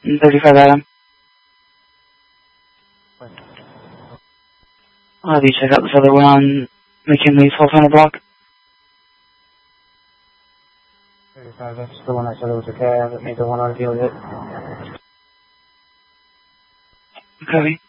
35 Adam. Have you checked out this other one on McKinley's Hilltown block? 35, that's the one I said it was okay. I haven't made the one on deal yet. Okay.